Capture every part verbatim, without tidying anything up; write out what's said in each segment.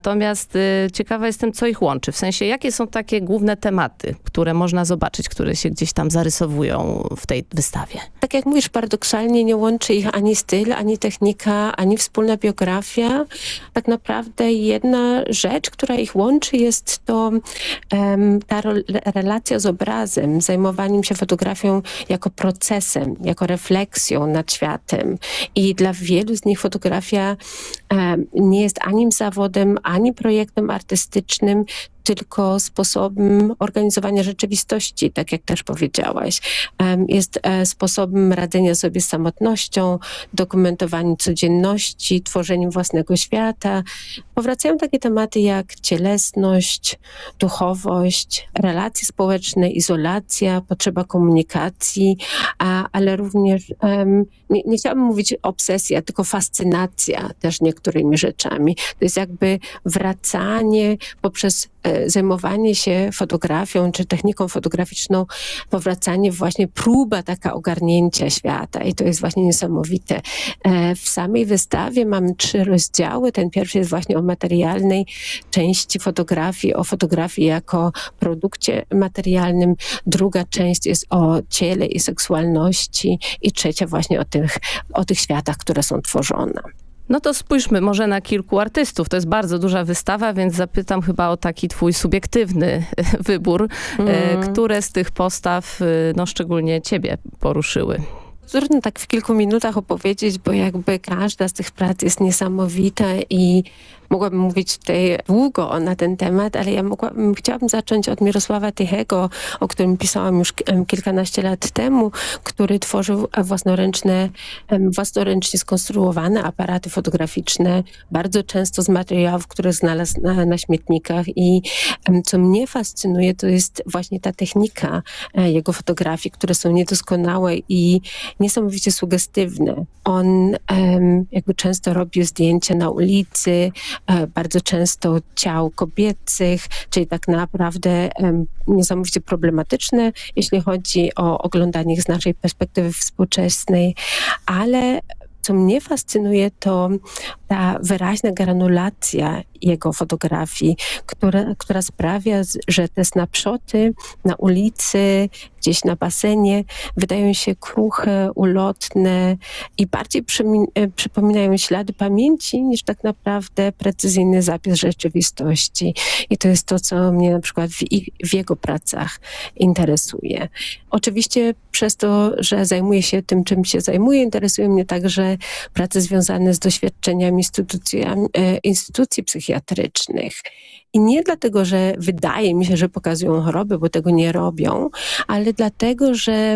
Natomiast y, ciekawa jestem, co ich łączy. W sensie, jakie są takie główne tematy, które można zobaczyć, które się gdzieś tam zarysowują w tej wystawie? Tak jak mówisz, paradoksalnie nie łączy ich ani styl, ani technika, ani wspólna biografia. Tak naprawdę jedna rzecz, która ich łączy, jest to um, ta ro- relacja z obrazem, zajmowaniem się fotografią jako procesem, jako refleksją nad światem. I dla wielu z nich fotografia um, nie jest ani zawodem, ani projektem artystycznym, tylko sposobem organizowania rzeczywistości, tak jak też powiedziałaś. Jest sposobem radzenia sobie z samotnością, dokumentowaniem codzienności, tworzeniem własnego świata. Powracają takie tematy jak cielesność, duchowość, relacje społeczne, izolacja, potrzeba komunikacji, a, ale również, um, nie, nie chciałabym mówić obsesja, tylko fascynacja też niektórymi rzeczami. To jest jakby wracanie poprzez zajmowanie się fotografią czy techniką fotograficzną, powracanie właśnie, próba taka ogarnięcia świata i to jest właśnie niesamowite. W samej wystawie mamy trzy rozdziały. Ten pierwszy jest właśnie o materialnej części fotografii, o fotografii jako produkcie materialnym. Druga część jest o ciele i seksualności i trzecia właśnie o tych, o tych światach, które są tworzone. No to spójrzmy może na kilku artystów. To jest bardzo duża wystawa, więc zapytam chyba o taki twój subiektywny wybór. Mm. Które z tych postaw, no szczególnie ciebie poruszyły? Trudno tak w kilku minutach opowiedzieć, bo jakby każda z tych prac jest niesamowita i mogłabym mówić tutaj długo na ten temat, ale ja mogłabym, chciałabym zacząć od Mirosława Tichego, o którym pisałam już kilkanaście lat temu, który tworzył własnoręczne, własnoręcznie skonstruowane aparaty fotograficzne, bardzo często z materiałów, które znalazł na, na śmietnikach i co mnie fascynuje, to jest właśnie ta technika jego fotografii, które są niedoskonałe i niesamowicie sugestywne. On jakby często robił zdjęcia na ulicy, bardzo często ciał kobiecych, czyli tak naprawdę um, niesamowicie problematyczne, jeśli chodzi o oglądanie ich z naszej perspektywy współczesnej, ale co mnie fascynuje, to ta wyraźna granulacja jego fotografii, która, która sprawia, że te snapshoty na ulicy, gdzieś na basenie wydają się kruche, ulotne i bardziej przymi- przypominają ślady pamięci niż tak naprawdę precyzyjny zapis rzeczywistości. I to jest to, co mnie na przykład w, ich, w jego pracach interesuje. Oczywiście przez to, że zajmuję się tym, czym się zajmuję, interesują mnie także prace związane z doświadczeniami instytucjami, instytucji psychiatrycznych. I nie dlatego, że wydaje mi się, że pokazują choroby, bo tego nie robią, ale dlatego, że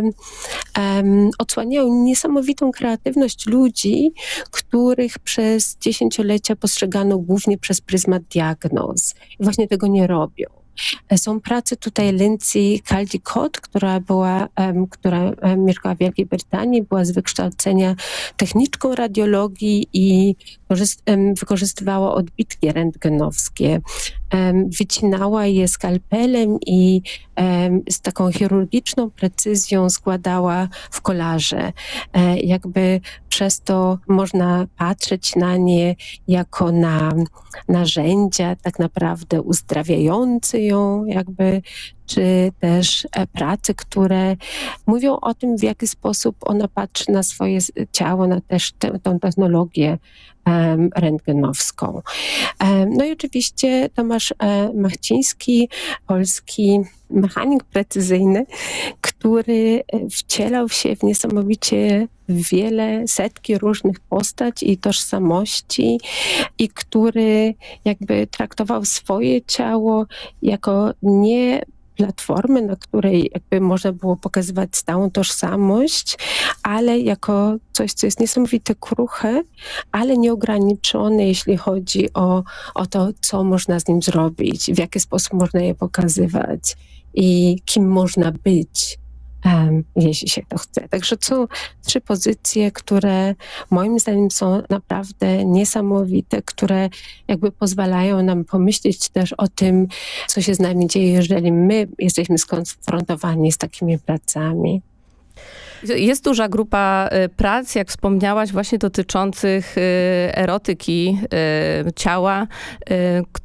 um, odsłaniają niesamowitą kreatywność ludzi, których przez dziesięciolecia postrzegano głównie przez pryzmat diagnoz. I właśnie tego nie robią. Są prace tutaj Lindsay Caldicott, która była, um, która um, mieszkała w Wielkiej Brytanii, była z wykształcenia techniczką radiologii i um, wykorzystywała odbitki rentgenowskie. Um, wycinała je skalpelem i um, z taką chirurgiczną precyzją składała w kolaże. E, jakby przez to można patrzeć na nie jako na narzędzia tak naprawdę uzdrawiające ją, jakby, czy też prace, które mówią o tym, w jaki sposób ona patrzy na swoje ciało, na też tę, tą technologię um, rentgenowską. Um, no i oczywiście Tomasz um, Machciński, polski mechanik precyzyjny, który wcielał się w niesamowicie wiele, setki różnych postaci i tożsamości i który jakby traktował swoje ciało jako nie platformy, na której jakby można było pokazywać stałą tożsamość, ale jako coś, co jest niesamowite kruche, ale nieograniczone, jeśli chodzi o, o to, co można z nim zrobić, w jaki sposób można je pokazywać i kim można być, um, jeśli się to chce. Także są trzy pozycje, które moim zdaniem są naprawdę niesamowite, które jakby pozwalają nam pomyśleć też o tym, co się z nami dzieje, jeżeli my jesteśmy skonfrontowani z takimi pracami. Jest duża grupa prac, jak wspomniałaś, właśnie dotyczących erotyki ciała,